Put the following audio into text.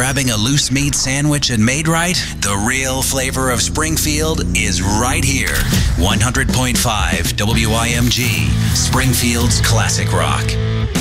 grabbing a loose meat sandwich and made right? The real flavor of Springfield is right here. 100.5 WIMG, Springfield's classic rock.